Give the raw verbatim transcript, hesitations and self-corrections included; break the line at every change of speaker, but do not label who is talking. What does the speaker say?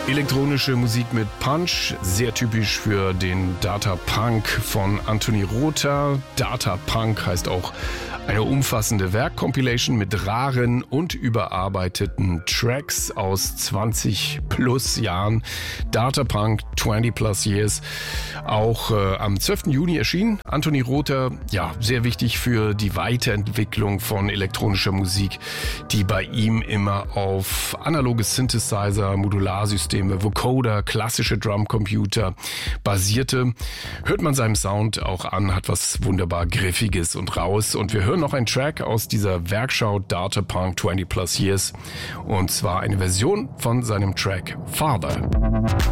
Elektronische Musik mit Punch, sehr typisch für den Data Punk von Anthony Rother. Data Punk heißt auch eine umfassende Werkcompilation mit raren und überarbeiteten Tracks aus zwanzig plus Jahren. Data Punk, zwanzig plus Years. Auch äh, am zwölften Juni erschienen. Anthony Rother, ja, sehr wichtig für die Weiterentwicklung von elektronischer Musik, die bei ihm immer auf analoge Synthesizer, Modularsysteme, Vocoder, klassische Drumcomputer basierte. Hört man seinem Sound auch an, hat was wunderbar Griffiges und raus. Und wir hören noch einen Track aus dieser Werkschau Data Punk zwanzig plus Years. Und zwar eine Version von seinem Track Father.